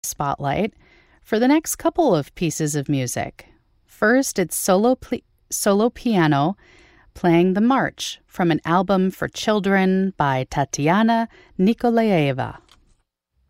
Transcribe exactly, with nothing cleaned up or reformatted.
spotlight for the next couple of pieces of music. First, it's solo, pl- solo piano playing the March from an album for children by Tatiana Nikolaeva.